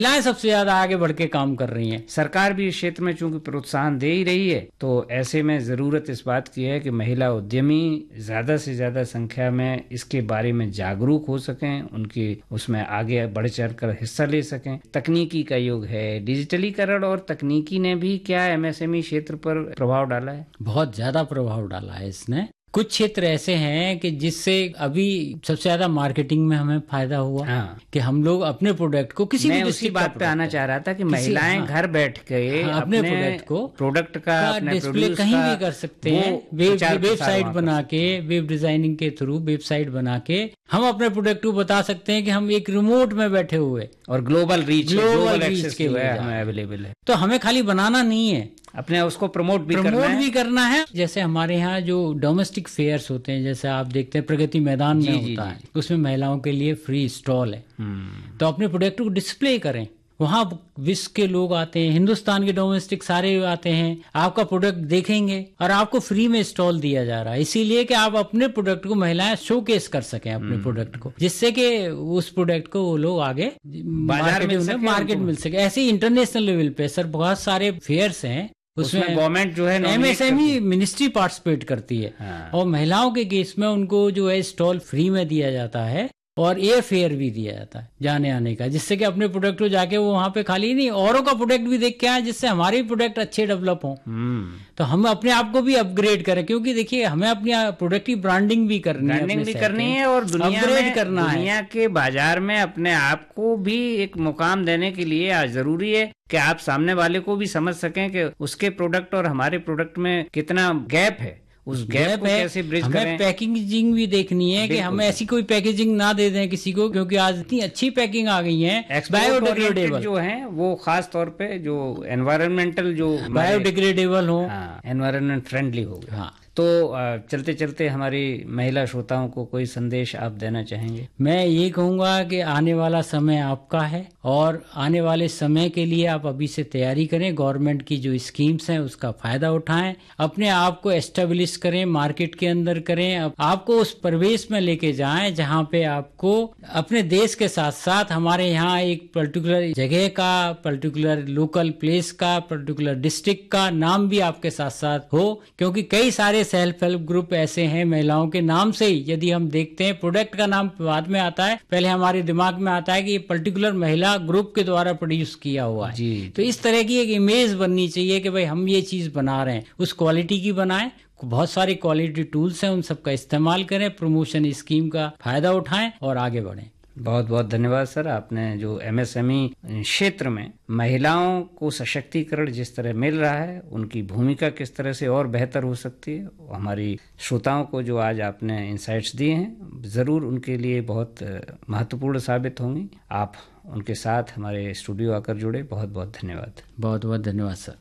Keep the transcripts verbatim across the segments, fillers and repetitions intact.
महिलाएं सबसे ज्यादा आगे बढ़ के काम कर रही हैं। सरकार भी इस क्षेत्र में चूंकि प्रोत्साहन दे ही रही है, तो ऐसे में जरूरत इस बात की है कि महिला उद्यमी ज्यादा से ज्यादा संख्या में इसके बारे में जागरूक हो सकें, उनकी उसमें आगे बढ़ चढ़ कर हिस्सा ले सकें। तकनीकी का युग है, डिजिटलीकरण और तकनीकी ने भी क्या एमएसएमई क्षेत्र पर प्रभाव डाला है? बहुत ज्यादा प्रभाव डाला है इसने। कुछ क्षेत्र ऐसे हैं कि जिससे अभी सबसे ज्यादा मार्केटिंग में हमें फायदा हुआ। हाँ। कि हम लोग अपने प्रोडक्ट को किसी मैं भी उसी बात पे आना चाह रहा था कि महिलाएं हाँ, घर बैठ के हाँ, अपने, अपने प्रोडक्ट को प्रोडक्ट का, का डिस्प्ले कहीं भी कर सकते हैं। वेबसाइट बना के, वेब डिजाइनिंग के थ्रू वेबसाइट बना के हम अपने प्रोडक्ट को बता सकते हैं कि हम एक रिमोट में बैठे हुए और ग्लोबल रीच ग्लोबल रीच के लिए हमें अवेलेबल है। तो हमें खाली बनाना नहीं है, अपने उसको प्रमोट भी प्रमोट करना है। भी करना है। जैसे हमारे यहाँ जो डोमेस्टिक फेयर्स होते हैं, जैसे आप देखते हैं प्रगति मैदान में होता है, उसमें महिलाओं के लिए फ्री स्टॉल है। तो अपने प्रोडक्ट को डिस्प्ले करें, वहाँ विश्व के लोग आते हैं, हिंदुस्तान के डोमेस्टिक सारे आते हैं, आपका प्रोडक्ट देखेंगे और आपको फ्री में स्टॉल दिया जा रहा है, इसीलिए कि आप अपने प्रोडक्ट को महिलाएं शोकेस कर सकें अपने प्रोडक्ट को, जिससे कि उस प्रोडक्ट को वो लोग आगे बाजार में उन्हें मार्केट मिल सके। ऐसे इंटरनेशनल लेवल पे सर बहुत सारे फेयर्स हैं, उसमें गवर्नमेंट जो है एमएसएमई मिनिस्ट्री पार्टिसिपेट करती है। हाँ। और महिलाओं के केस में उनको जो है स्टॉल फ्री में दिया जाता है और एयर फेयर भी दिया जाता है जाने आने का, जिससे कि अपने प्रोडक्ट को जाके वो वहाँ पे खाली नहीं औरों का प्रोडक्ट भी देख के आए, जिससे हमारे प्रोडक्ट अच्छे डेवलप हों। तो हम अपने आप को भी अपग्रेड करें, क्योंकि देखिए हमें अपनी प्रोडक्ट की ब्रांडिंग भी करनी है, ब्रांडिंग भी करनी है और दुनिया में करना है, दुनिया के बाजार में अपने आप को भी एक मुकाम देने के लिए आज जरूरी है कि आप सामने वाले को भी समझ सकें कि उसके प्रोडक्ट और हमारे प्रोडक्ट में कितना गैप है, उस गैप को कैसे ब्रिज हमें करें। पैकेजिंग भी देखनी है कि हम ऐसी कोई पैकेजिंग ना दे दें किसी को, क्योंकि आज इतनी अच्छी पैकिंग आ गई है। बायोडिग्रेडेबल जो है वो खास तौर पे जो एनवायरमेंटल जो बायोडिग्रेडेबल हो, एनवायरमेंट फ्रेंडली हो। हाँ। तो चलते चलते हमारी महिला श्रोताओं को कोई संदेश आप देना चाहेंगे? मैं ये कहूँगा कि आने वाला समय आपका है और आने वाले समय के लिए आप अभी से तैयारी करें। गवर्नमेंट की जो स्कीम्स हैं उसका फायदा उठाएं, अपने आप को एस्टेब्लिश करें, मार्केट के अंदर करें, आपको उस परिवेश में लेके जाएं जहाँ पे आपको अपने देश के साथ साथ हमारे यहाँ एक पर्टिकुलर जगह का, पर्टिकुलर लोकल प्लेस का, पर्टिकुलर डिस्ट्रिक्ट का नाम भी आपके साथ साथ हो, क्योंकि कई सारे सेल्फ हेल्प ग्रुप ऐसे हैं महिलाओं के नाम से ही। यदि हम देखते हैं प्रोडक्ट का नाम बाद में आता है, पहले हमारे दिमाग में आता है कि ये पर्टिकुलर महिला ग्रुप के द्वारा प्रोड्यूस किया हुआ है जी। तो इस तरह की एक इमेज बननी चाहिए कि भाई हम ये चीज बना रहे हैं, उस क्वालिटी की बनाएं। बहुत सारी क्वालिटी टूल्स हैं, उन सबका इस्तेमाल करें, प्रमोशन स्कीम का फायदा उठाएं और आगे बढ़ें। बहुत बहुत धन्यवाद सर, आपने जो एमएसएमई क्षेत्र में महिलाओं को सशक्तिकरण जिस तरह मिल रहा है, उनकी भूमिका किस तरह से और बेहतर हो सकती है, हमारी श्रोताओं को जो आज आपने इंसाइट्स दिए हैं ज़रूर उनके लिए बहुत महत्वपूर्ण साबित होंगी। आप उनके साथ हमारे स्टूडियो आकर जुड़े, बहुत बहुत धन्यवाद। बहुत बहुत धन्यवाद सर।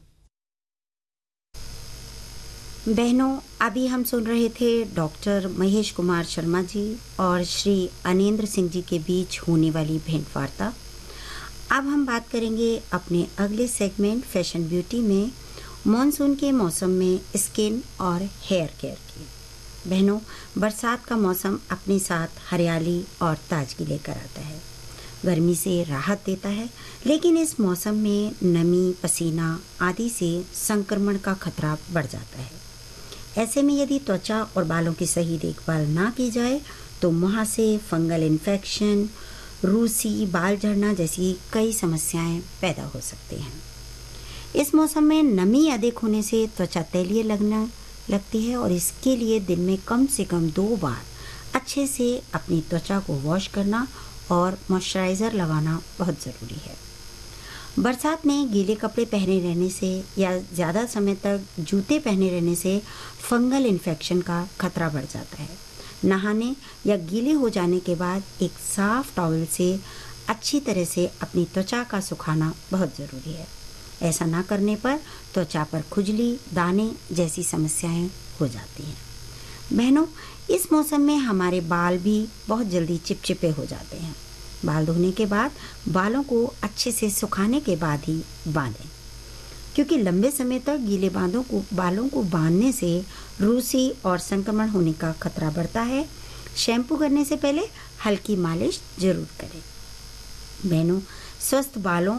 बहनों, अभी हम सुन रहे थे डॉक्टर महेश कुमार शर्मा जी और श्री अनेंद्र सिंह जी के बीच होने वाली भेंट वार्ता। अब हम बात करेंगे अपने अगले सेगमेंट फैशन ब्यूटी में मॉनसून के मौसम में स्किन और हेयर केयर की। बहनों, बरसात का मौसम अपने साथ हरियाली और ताजगी लेकर आता है, गर्मी से राहत देता है, लेकिन इस मौसम में नमी, पसीना आदि से संक्रमण का खतरा बढ़ जाता है। ऐसे में यदि त्वचा और बालों की सही देखभाल ना की जाए तो मुहासे, फंगल इन्फेक्शन, रूसी, बाल झड़ना जैसी कई समस्याएं पैदा हो सकती हैं। इस मौसम में नमी अधिक होने से त्वचा तैलीय लगना लगती है और इसके लिए दिन में कम से कम दो बार अच्छे से अपनी त्वचा को वॉश करना और मॉइस्चराइज़र लगाना बहुत ज़रूरी है। बरसात में गीले कपड़े पहने रहने से या ज़्यादा समय तक जूते पहने रहने से फंगल इन्फेक्शन का खतरा बढ़ जाता है। नहाने या गीले हो जाने के बाद एक साफ टॉवल से अच्छी तरह से अपनी त्वचा का सुखाना बहुत ज़रूरी है। ऐसा ना करने पर त्वचा पर खुजली, दाने जैसी समस्याएं हो जाती हैं। बहनों, इस मौसम में हमारे बाल भी बहुत जल्दी चिपचिपे हो जाते हैं। बाल धोने के बाद बालों को अच्छे से सुखाने के बाद ही बांधें, क्योंकि लंबे समय तक गीले बालों को बालों को बांधने से रूसी और संक्रमण होने का खतरा बढ़ता है। शैम्पू करने से पहले हल्की मालिश जरूर करें। बहनों, स्वस्थ बालों